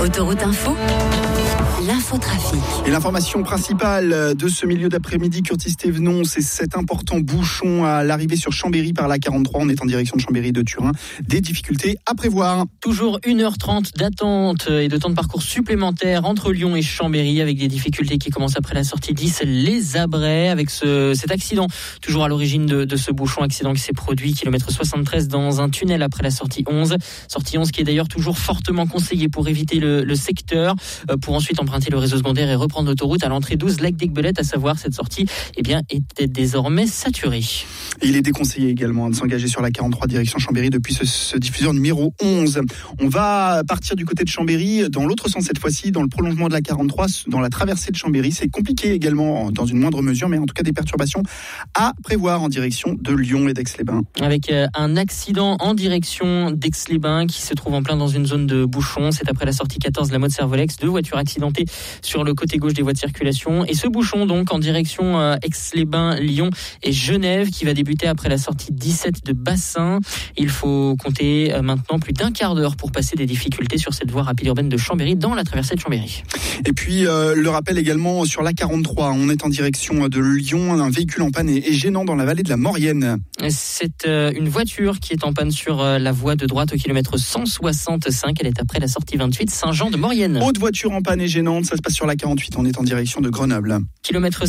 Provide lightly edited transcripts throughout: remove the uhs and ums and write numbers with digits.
Autoroute Info, l'infotrafic. Et l'information principale de ce milieu d'après-midi, Curtis Thévenon, c'est cet important bouchon à l'arrivée sur Chambéry par la 43. On est en direction de Chambéry de Turin. Des difficultés à prévoir. Toujours 1h30 d'attente et de temps de parcours supplémentaire entre Lyon et Chambéry, avec des difficultés qui commencent après la sortie 10, les Abrets, avec cet accident toujours à l'origine de ce bouchon, accident qui s'est produit kilomètre 73 dans un tunnel après la sortie 11. Sortie 11 qui est d'ailleurs toujours fortement conseillée pour éviter le secteur, pour ensuite emprunter le réseau secondaire et reprendre l'autoroute à l'entrée 12 Lac d'Aiguebelette, à savoir cette sortie était désormais saturée. Et il est déconseillé également de s'engager sur la 43 direction Chambéry depuis ce diffuseur numéro 11. On va partir du côté de Chambéry, dans l'autre sens cette fois-ci, dans le prolongement de la 43, dans la traversée de Chambéry. C'est compliqué également dans une moindre mesure, mais en tout cas des perturbations à prévoir en direction de Lyon et d'Aix-les-Bains. Avec un accident en direction d'Aix-les-Bains qui se trouve en plein dans une zone de bouchon. C'est après la sortie 14 de la Motte-Servolex. 2 voitures accidentées sur le côté gauche des voies de circulation. Et ce bouchon donc en direction Aix-les-Bains, Lyon et Genève qui va débuter après la sortie 17 de Bassin. Il faut compter maintenant plus d'un quart d'heure pour passer des difficultés sur cette voie rapide urbaine de Chambéry dans la traversée de Chambéry. Et puis le rappel également sur la 43. On est en direction de Lyon. Un véhicule en panne est gênant dans la vallée de la Maurienne. C'est une voiture qui est en panne sur la voie de droite au kilomètre 165. Elle est après la sortie 28 Saint-Jean-de-Maurienne. Autre voiture en panne et gênante, ça se passe sur la 48. On est en direction de Grenoble. Kilomètre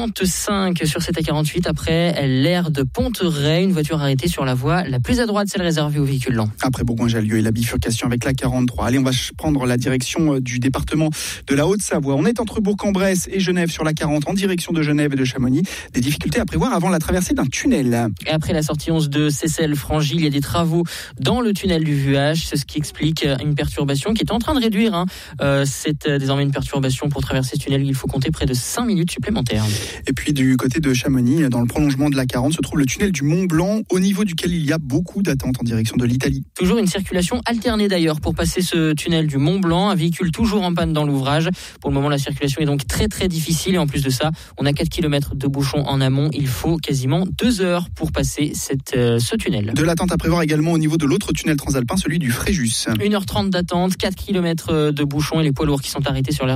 55 sur cette A48 après l'aire de Ponteray. Une voiture arrêtée sur la voie la plus à droite, celle réservée aux véhicules lents. Après Bourgoin-Jallieu et la bifurcation avec la 43. Allez, on va prendre la direction du département de la Haute-Savoie. On est entre Bourg-en-Bresse et Genève sur la 40 en direction de Genève et de Chamonix. Des difficultés à prévoir avant la traversée d'un tunnel. Et après la sortie 11 de Seyssel-Frangy, il y a des travaux dans le tunnel du Vuage. C'est ce qui explique une perturbation qui est en train de réduire. C'est désormais une perturbation pour traverser ce tunnel. Il faut compter près de 5 minutes supplémentaires. Et puis du côté de Chamonix, dans le prolongement de la 40, se trouve le tunnel du Mont-Blanc, au niveau duquel il y a beaucoup d'attentes en direction de l'Italie. Toujours une circulation alternée d'ailleurs pour passer ce tunnel du Mont-Blanc. Un véhicule toujours en panne dans l'ouvrage. Pour le moment, la circulation est donc très très difficile. Et en plus de ça, on a 4 km de bouchons en amont. Il faut quasiment 2 heures pour passer ce tunnel. De l'attente à prévoir également au niveau de l'autre tunnel transalpin, celui du Fréjus. 1h30 d'attente, 4 km de bouchons et les poids lourds qui sont arrêtés sur l'aire